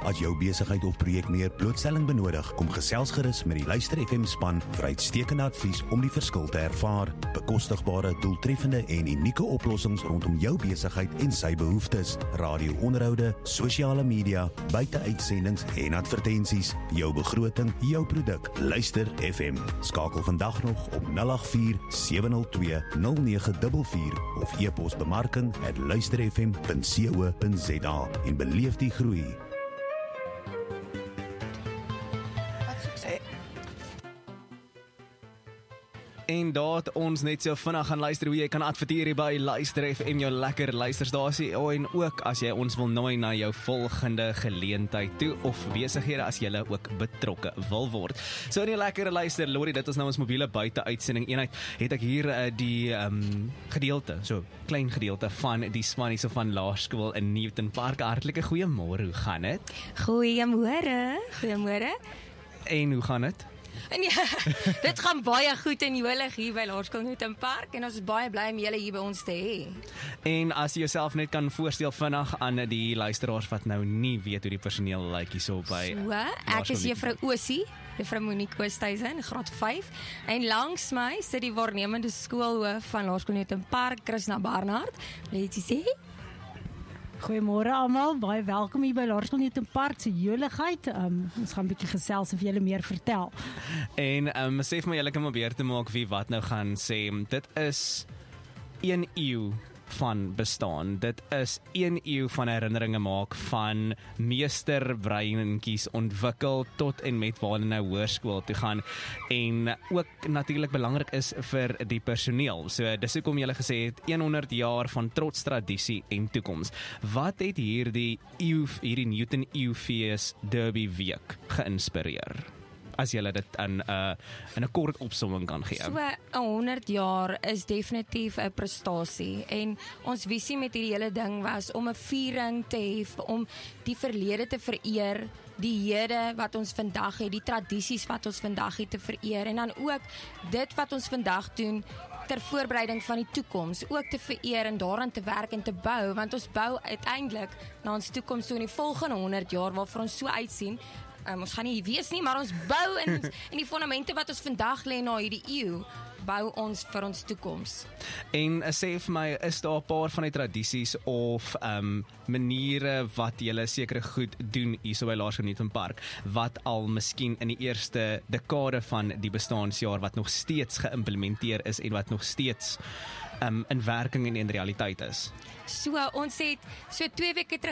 As jou besigheid of projek meer blootstelling benodig, kom gesels gerus met die Luister FM span vir uitstekende advies om die verskil te ervaar. Bekostigbare, doeltreffende en unieke oplossings rondom jou besigheid en sy behoeftes. Radio-onderhoude, sosiale media, buiteuitsendings en advertensies. Jou begroting, jou produk. Luister FM. Skakel vandag nog op 084-702-0944 of e-pos bemarking@luisterfm.co.za en beleef die groei. En daar het ons net so vinnig gaan luister hoe jy kan adverteer hier by Luister FM, jou lekker luisterstasie, en ook as jy ons wil nooi na jou volgende geleentheid toe of besighede as jy ook betrokke wil word. So in die lekker luister, Lori, dit is nou ons mobiele buiteuitsending eenheid, het ek hier die gedeelte, so klein gedeelte van die span hier so van Laerskool in Newton Park. Hartlike goeiemôre, hoe gaan dit? Goeiemôre. En hoe gaan dit? En ja, dit gaan baie goed en jolig hier by Laerskool Newton Park en ons is baie bly om julle hier by ons te hê. En as jy jouself net kan voorstel vinnig aan die luisteraars wat nou nie weet hoe die personeel lyk hierso by. So, ek is juffrou Osie, juffrou Monique Oosthuizen, graad 5, en langs my sit die waarnemende skoolhoof van Laerskool Newton Park, Krishna Barnard. Let jy sê? Goeiemôre almal, baie welkom hier by Laerskool Newton Park se joligheid. Ons gaan 'n bietjie gesels en vir julle meer vertel. En sê vir my, julle kan probeer te maak wie wat nou gaan sê. Dit is 1 eeu van bestaan. Dit is 1 eeu van herinneringe maak van meesterbreintjies ontwikkel tot en met waar hulle nou hoërskool toe gaan en ook natuurlik belangrik is vir die personeel. So dis hoekom julle gesê het 100 jaar van trots, tradisie en toekoms. Wat het hierdie Newton Eeufees Derby week geïnspireer? As jy dit in 'n kort opsomming kan gee. So 100 jaar is definitief 'n prestasie en ons visie met hierdie hele ding was om 'n viering te hê, om die verlede te vereer, die hede wat ons vandag het, die tradisies wat ons vandag het te vereer en dan ook dit wat ons vandag doen ter voorbereiding van die toekoms, ook te vereer en daaraan te werk en te bou, want ons bou uiteindelik na ons toekoms toe in die volgende 100 jaar waarvoor ons so uitsien. Ons gaan nie wees nie, maar ons bou in die fondamente wat ons vandag lê na hierdie eeu, bou ons vir ons toekoms. En sê vir my, is daar 'n paar van die tradisies of maniere wat julle sekere goed doen hierso by Laerskool Newton Park, wat al miskien in die eerste dekade van die bestaanjaar wat nog steeds geïmplementeer is en wat nog steeds in werking en in realiteit is? So, ons het so 2 weke terug